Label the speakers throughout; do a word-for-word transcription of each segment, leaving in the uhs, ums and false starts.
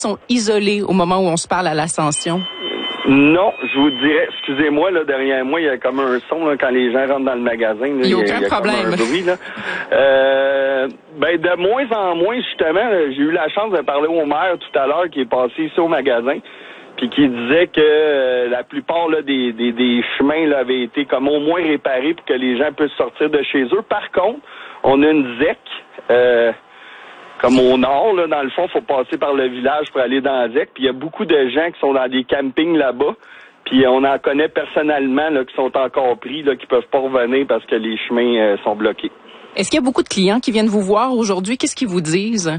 Speaker 1: sont isolés au moment où on se parle à l'Ascension?
Speaker 2: Non, je vous dirais, excusez-moi, là, derrière moi, il y a comme un son là, quand les gens rentrent dans le magasin. Là,
Speaker 1: il n'y a aucun
Speaker 2: il y a
Speaker 1: problème.
Speaker 2: Comme un bruit, là. Euh, ben, de moins en moins, justement, là, j'ai eu la chance de parler au maire tout à l'heure qui est passé ici au magasin, puis qui disait que euh, la plupart là, des, des, des chemins là, avaient été comme au moins réparés pour que les gens puissent sortir de chez eux. Par contre, on a une Z E C, euh, comme au nord, là, dans le fond, il faut passer par le village pour aller dans la Z E C. Puis il y a beaucoup de gens qui sont dans des campings là-bas. Puis on en connaît personnellement là, qui sont encore pris, là, qui peuvent pas revenir parce que les chemins euh, sont bloqués.
Speaker 1: Est-ce qu'il y a beaucoup de clients qui viennent vous voir aujourd'hui? Qu'est-ce qu'ils vous disent?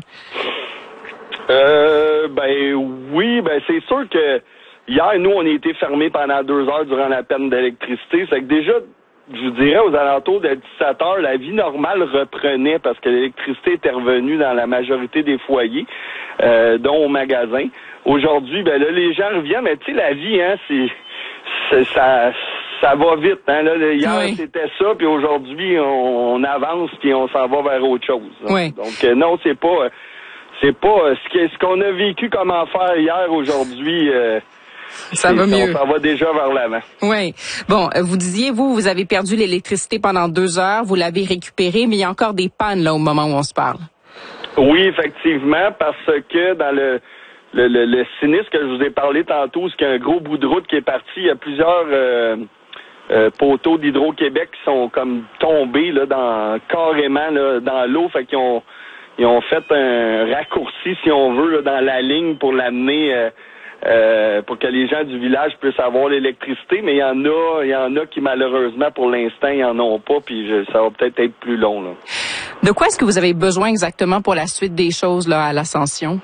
Speaker 2: Euh, ben oui, ben c'est sûr que hier, nous, on a été fermés pendant deux heures durant la panne d'électricité. C'est que déjà, je vous dirais, aux alentours de dix-sept heures, la vie normale reprenait parce que l'électricité était revenue dans la majorité des foyers, euh, dont au magasin. Aujourd'hui, ben là, les gens reviennent, mais tu sais, la vie, hein, c'est, c'est ça, ça va vite, hein. Là, hier, oui. C'était ça, puis aujourd'hui, on, on avance, puis on s'en va vers autre chose. Hein.
Speaker 1: Oui.
Speaker 2: Donc, euh, non, c'est pas, c'est pas ce, que, ce qu'on a vécu comme enfer hier, aujourd'hui. Euh,
Speaker 1: Ça va mieux.
Speaker 2: Ça va déjà vers l'avant.
Speaker 1: Oui. Bon, vous disiez, vous, vous avez perdu l'électricité pendant deux heures, vous l'avez récupérée, mais il y a encore des pannes là au moment où on se parle.
Speaker 2: Oui, effectivement, parce que dans le le, le, le sinistre que je vous ai parlé tantôt, c'est qu'il y a un gros bout de route qui est parti. Il y a plusieurs euh, euh, poteaux d'Hydro-Québec qui sont comme tombés là, dans carrément là, dans l'eau. Fait qu'ils ont ils ont fait un raccourci, si on veut, là, dans la ligne pour l'amener. Euh, Euh, pour que les gens du village puissent avoir l'électricité, mais il y en a, il y en a qui malheureusement pour l'instant ils en ont pas, puis je, ça va peut-être être plus long là.
Speaker 1: De quoi est-ce que vous avez besoin exactement pour la suite des choses là à l'Ascension?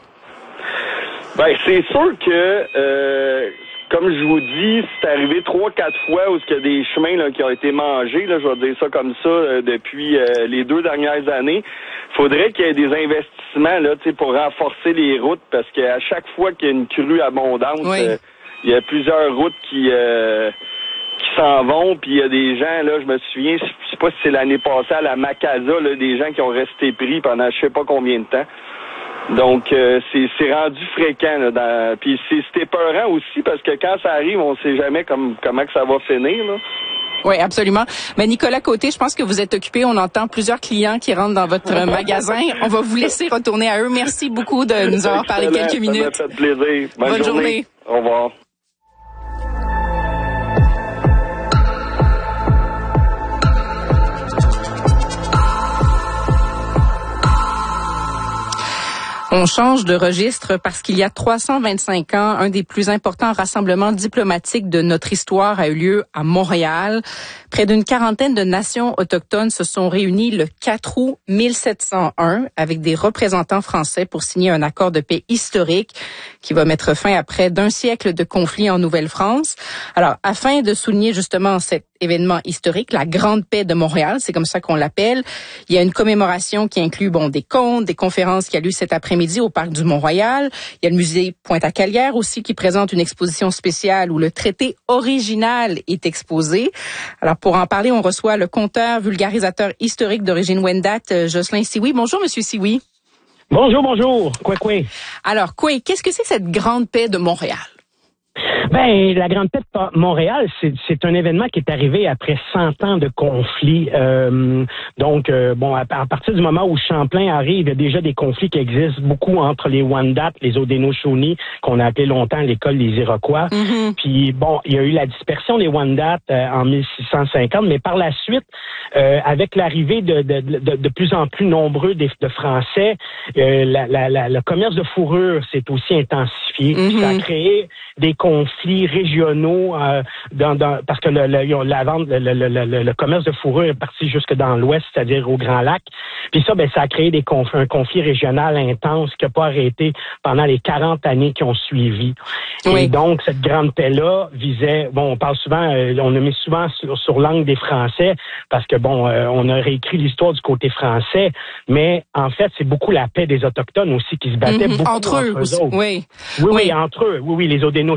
Speaker 2: Ben c'est sûr que euh, comme je vous dis, c'est arrivé trois, quatre fois où il y a des chemins là, qui ont été mangés, là, je vais dire ça comme ça, euh, depuis euh, les deux dernières années. Il faudrait qu'il y ait des investissements là, pour renforcer les routes, parce qu'à chaque fois qu'il y a une crue abondante,
Speaker 1: oui.
Speaker 2: euh, il y a plusieurs routes qui euh, qui s'en vont, puis il y a des gens, là, je me souviens, je sais pas si c'est l'année passée à la Macasa, là, des gens qui ont resté pris pendant je sais pas combien de temps. Donc, euh, c'est, c'est rendu fréquent. Là, dans... Puis c'est, c'est épeurant aussi, parce que quand ça arrive, on sait jamais comme, comment que ça va finir. Là.
Speaker 1: Oui, absolument. Mais Nicolas Côté, je pense que vous êtes occupé. On entend plusieurs clients qui rentrent dans votre magasin. On va vous laisser retourner à eux. Merci beaucoup de nous avoir parlé quelques minutes.
Speaker 2: Ça m'a fait plaisir. Bonne,
Speaker 1: Bonne journée.
Speaker 2: journée. Au revoir.
Speaker 1: On change de registre parce qu'il y a trois cent vingt-cinq ans, un des plus importants rassemblements diplomatiques de notre histoire a eu lieu à Montréal. Près d'une quarantaine de nations autochtones se sont réunies le quatre août mille sept cent un avec des représentants français pour signer un accord de paix historique qui va mettre fin à près d'un siècle de conflits en Nouvelle-France. Alors, afin de souligner justement cet événement historique, la Grande Paix de Montréal, c'est comme ça qu'on l'appelle, il y a une commémoration qui inclut bon des contes, des conférences qui a lieu cet après-midi au Parc du Mont-Royal. Il y a le musée Pointe-à-Calière aussi qui présente une exposition spéciale où le traité original est exposé. Alors, pour en parler, on reçoit le conteur, vulgarisateur historique d'origine Wendat, Jocelyn Sioui. Bonjour, Monsieur Sioui.
Speaker 3: Bonjour, bonjour. Quoi, quoi.
Speaker 1: Alors, quoi, qu'est-ce que c'est que cette Grande Paix de Montréal?
Speaker 3: Ben, la Grande Paix de Montréal, c'est, c'est un événement qui est arrivé après cent ans de conflits. Euh, donc, euh, bon, à, à partir du moment où Champlain arrive, il y a déjà des conflits qui existent beaucoup entre les Wendat, les Haudenosaunee, qu'on a appelé longtemps l'école des Iroquois. Mm-hmm. Puis, bon, il y a eu la dispersion des Wendat euh, en mille six cent cinquante, mais par la suite, euh, avec l'arrivée de, de, de, de plus en plus nombreux de, de Français, euh, la, la, la, le commerce de fourrure s'est aussi intensifié. Mm-hmm. Ça a créé des conflits régionaux euh, dans, dans, parce que le, le, la vente, le, le, le, le commerce de fourrure est parti jusque dans l'ouest, c'est-à-dire au Grand Lac. Puis ça, ben, ça a créé des conf- un conflit régional intense qui n'a pas arrêté pendant les quarante années qui ont suivi. Oui. Et donc, cette grande paix-là visait, bon, on parle souvent, euh, on a mis souvent sur, sur l'angle des Français parce que, bon, euh, on a réécrit l'histoire du côté français, mais en fait, c'est beaucoup la paix des Autochtones aussi qui se battaient mm-hmm. beaucoup
Speaker 1: entre eux,
Speaker 3: entre eux autres.
Speaker 1: Oui.
Speaker 3: Oui,
Speaker 1: oui,
Speaker 3: oui, entre eux. Oui, oui, les Haudenosaunee, les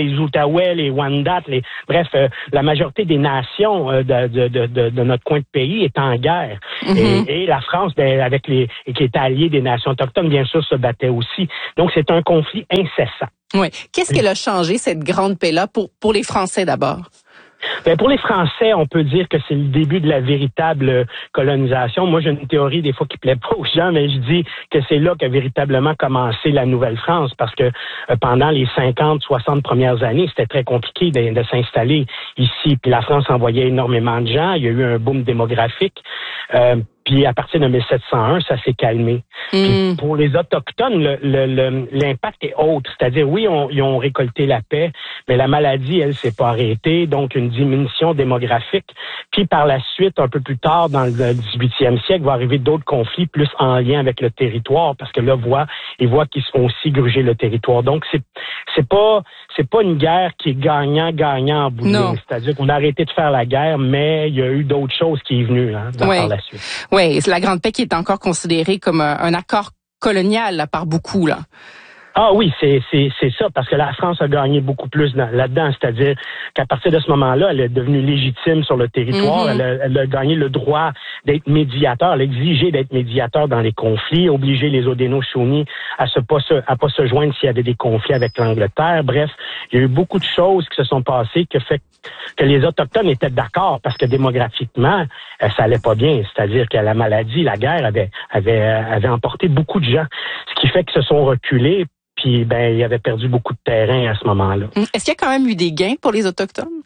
Speaker 3: les Outaouais, les Wendat, les bref, euh, la majorité des nations euh, de, de, de, de, de notre coin de pays est en guerre. Mm-hmm. Et, et la France, ben, avec les qui est alliée des nations autochtones, bien sûr, se battait aussi. Donc, c'est un conflit incessant.
Speaker 1: Oui. Qu'est-ce qu'elle a changé, cette grande paix-là, pour, pour les Français d'abord?
Speaker 3: Ben pour les Français, on peut dire que c'est le début de la véritable colonisation. Moi, j'ai une théorie des fois qui plaît pas aux gens, mais je dis que c'est là qu'a véritablement commencé la Nouvelle-France, parce que euh, pendant les cinquante, soixante premières années, c'était très compliqué de, de s'installer ici. Puis la France envoyait énormément de gens. Il y a eu un boom démographique. Euh, Puis à partir de mille sept cent un, ça s'est calmé. Mm. Puis pour les Autochtones, le, le, le, l'impact est autre. C'est-à-dire, oui, on, ils ont récolté la paix, mais la maladie, elle, s'est pas arrêtée. Donc, une diminution démographique. Puis par la suite, un peu plus tard, dans le dix-huitième siècle, va arriver d'autres conflits plus en lien avec le territoire, parce que là, voient, ils voient qu'ils se font aussi gruger le territoire. Donc, c'est c'est pas c'est pas une guerre qui est gagnant-gagnant en bout de ligne. C'est-à-dire qu'on a arrêté de faire la guerre, mais il y a eu d'autres choses qui est venues hein, dans,
Speaker 1: ouais.
Speaker 3: par la suite.
Speaker 1: Oui, c'est la Grande Paix qui est encore considérée comme un, un accord colonial là, par beaucoup, là.
Speaker 3: Ah oui, c'est c'est c'est ça, parce que la France a gagné beaucoup plus dans, là-dedans, c'est-à-dire qu'à partir de ce moment-là, elle est devenue légitime sur le territoire, mm-hmm. elle, a, elle a gagné le droit d'être médiateur, elle a exigé d'être médiateur dans les conflits, obliger les Haudenosaunee à se pas se, à pas se joindre s'il y avait des conflits avec l'Angleterre. Bref, il y a eu beaucoup de choses qui se sont passées qui fait que les Autochtones étaient d'accord, parce que démographiquement, ça allait pas bien, c'est-à-dire que la maladie, la guerre avait avait avait emporté beaucoup de gens, ce qui fait qu'ils se sont reculés. Puis, ben, il avait perdu beaucoup de terrain à ce moment-là.
Speaker 1: Est-ce qu'il y a quand même eu des gains pour les Autochtones?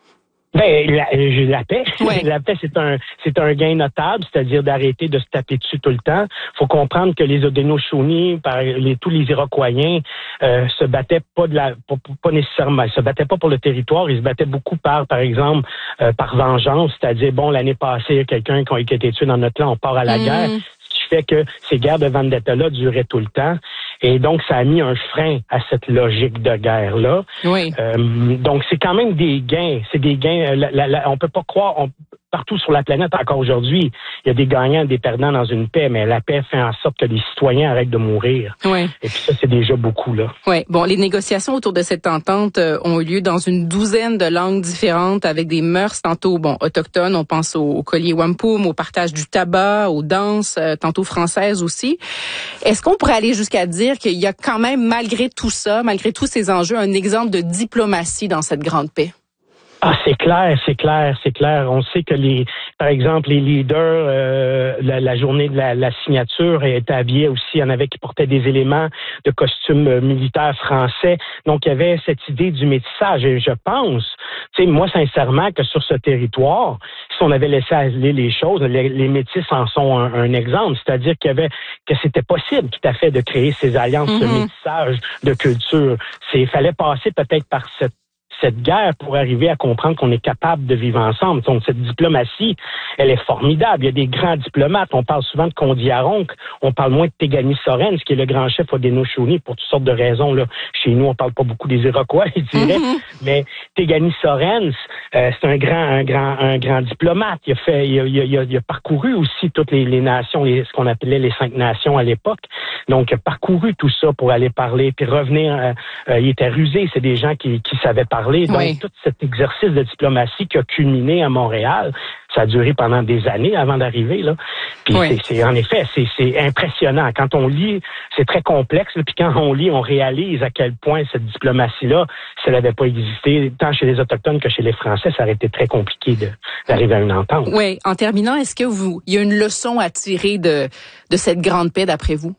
Speaker 3: Ben, la, la paix,
Speaker 1: ouais.
Speaker 3: la paix, c'est un, c'est un gain notable, c'est-à-dire d'arrêter de se taper dessus tout le temps. Faut comprendre que les Haudenosaunee, par les, tous les Iroquois, euh, se battaient pas de la, pas, pas nécessairement, ils se battaient pas pour le territoire, ils se battaient beaucoup par, par exemple, euh, par vengeance, c'est-à-dire, bon, l'année passée, il y a quelqu'un qui a été tué dans notre clan, on part à la mmh. guerre, ce qui fait que ces guerres de vendetta-là duraient tout le temps. Et donc, ça a mis un frein à cette logique de guerre-là.
Speaker 1: Oui.
Speaker 3: Euh, donc, c'est quand même des gains. C'est des gains. La, la, la, on peut pas croire... On, partout sur la planète, encore aujourd'hui, il y a des gagnants et des perdants dans une paix, mais la paix fait en sorte que les citoyens arrêtent de mourir.
Speaker 1: Oui.
Speaker 3: Et puis ça, c'est déjà beaucoup, là.
Speaker 1: Oui. Bon, les négociations autour de cette entente euh, ont eu lieu dans une douzaine de langues différentes, avec des mœurs tantôt, bon, autochtones, on pense au, au collier wampum, au partage du tabac, aux danses, euh, tantôt françaises aussi. Est-ce qu'on pourrait aller jusqu'à dire qu'il y a quand même, malgré tout ça, malgré tous ces enjeux, un exemple de diplomatie dans cette grande paix?
Speaker 3: Ah, c'est clair, c'est clair, c'est clair. On sait que les, par exemple, les leaders, euh, la, la journée de la, la signature étaient habillés aussi. Il y en avait qui portaient des éléments de costumes militaires français. Donc, il y avait cette idée du métissage. Et je pense, tu sais, moi, sincèrement, que sur ce territoire, si on avait laissé aller les choses, les, les métis en sont un, un exemple. C'est-à-dire qu'il y avait, que c'était possible, tout à fait, de créer ces alliances, mm-hmm. ce métissage de culture. C'est, il fallait passer peut-être par cette cette guerre pour arriver à comprendre qu'on est capable de vivre ensemble. Donc, cette diplomatie, elle est formidable. Il y a des grands diplomates. On parle souvent de Kondiaronk. On parle moins de Tegani Sorens, qui est le grand chef Haudenosaunee pour toutes sortes de raisons. Là. Chez nous, on parle pas beaucoup des Iroquois, je dirais. Mm-hmm. Mais Tegani Sorens, euh, c'est un grand, un grand, un grand diplomate. Il a fait, il a, il a, il a parcouru aussi toutes les, les nations, les, ce qu'on appelait les cinq nations à l'époque. Donc, il a parcouru tout ça pour aller parler, puis revenir. Euh, euh, il était rusé. C'est des gens qui, qui savaient parler. Donc, oui. Tout cet exercice de diplomatie qui a culminé à Montréal, ça a duré pendant des années avant d'arriver, là. Puis oui. c'est, c'est, en effet, c'est, c'est impressionnant. Quand on lit, c'est très complexe, là, puis quand on lit, on réalise à quel point cette diplomatie-là, si elle n'avait pas existé, tant chez les Autochtones que chez les Français, ça aurait été très compliqué de, d'arriver à une entente.
Speaker 1: Oui. En terminant, est-ce que vous, il y a une leçon à tirer de, de cette grande paix, d'après vous?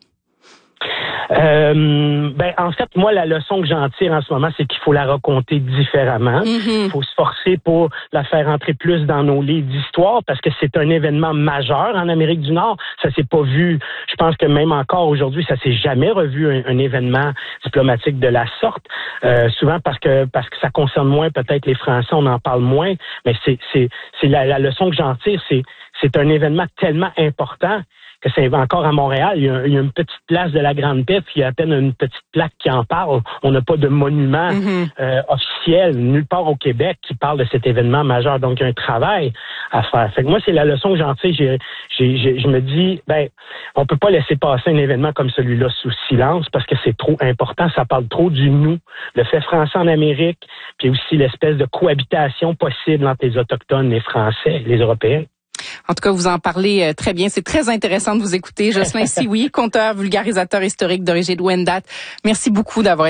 Speaker 3: Euh, ben en fait, moi, la leçon que j'en tire en ce moment, c'est qu'il faut la raconter différemment. Il mm-hmm. faut se forcer pour la faire entrer plus dans nos livres d'histoire, parce que c'est un événement majeur en Amérique du Nord. Ça s'est pas vu. Je pense que même encore aujourd'hui, ça s'est jamais revu un, un événement diplomatique de la sorte. Euh, souvent parce que parce que ça concerne moins peut-être les Français, on en parle moins. Mais c'est c'est c'est la, la leçon que j'en tire, c'est c'est un événement tellement important que c'est encore à Montréal. Il y, a, il y a une petite place de la Grande Paix, puis il y a à peine une petite plaque qui en parle. On n'a pas de monument mm-hmm. euh, officiel nulle part au Québec qui parle de cet événement majeur. Donc, il y a un travail à faire. Fait que moi, c'est la leçon que j'en tire. J'ai, j'ai, j'ai, je me dis, ben, on peut pas laisser passer un événement comme celui-là sous silence parce que c'est trop important. Ça parle trop du nous, le fait français en Amérique, puis aussi l'espèce de cohabitation possible entre les Autochtones, les Français, les Européens.
Speaker 1: En tout cas, vous en parlez très bien. C'est très intéressant de vous écouter. Jocelyn Sioui, conteur, vulgarisateur historique d'origine Wendat. Merci beaucoup d'avoir